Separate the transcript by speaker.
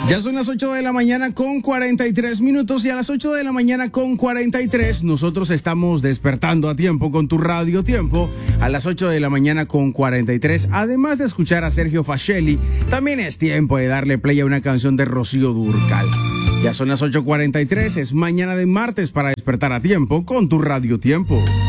Speaker 1: Ya son las 8 de la mañana con 43 minutos y a las 8 de la mañana con 43 nosotros estamos despertando a tiempo con tu Radio Tiempo. A las 8 de la mañana con 43, además de escuchar a Sergio Facelli, también es tiempo de darle play a una canción de Rocío Dúrcal. Ya son las 8:43, es mañana de martes para despertar a tiempo con tu Radio Tiempo.